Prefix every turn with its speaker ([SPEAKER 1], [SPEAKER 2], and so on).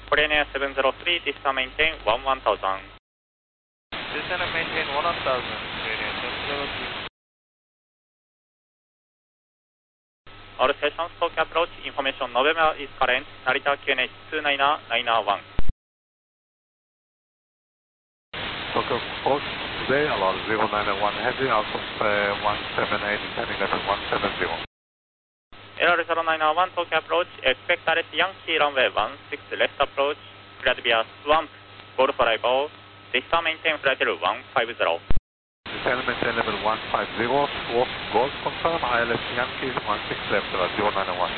[SPEAKER 1] Korean Air 703, descend maintain 1000.
[SPEAKER 2] Descend and maintain 1000, Korean Air 703.
[SPEAKER 1] All stations, Tokyo approach, information November is current, Narita QNH 29991.
[SPEAKER 3] Tokyo approach, today about 091 heavy out of 178, descending level 170.
[SPEAKER 1] Error 0901, Tokyo approach, expect direct Yankee runway 16, left approach, cleared via swamp, Golf arrival, descend maintain flight level 150.
[SPEAKER 3] Descend maintain level 150, swap, Golf confirm, ILS Yankees 16 left, 091.